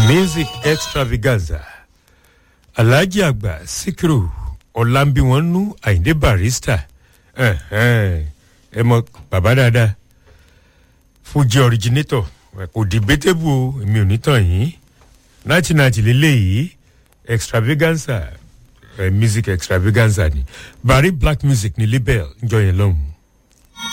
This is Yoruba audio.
music extravaganza alhaji àgbà Síkírù ọlámbíwọnú Àyìndé Barrister ẹ mọ̀ bàbá dáadáa Fuji originator kò debatable èmi ò ní tàn yín 1990 lélẹ́yìí extravaganza music extravaganza ni Barry Black Music ní label njọ yẹn lọ́hùn.